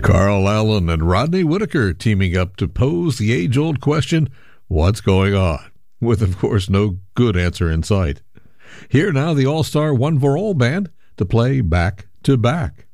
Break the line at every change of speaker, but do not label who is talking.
Carl Allen and Rodney Whitaker teaming up to pose the age-old question, what's going on? With, of course, no good answer in sight. Here now the all-star One for All band to play Back to Back.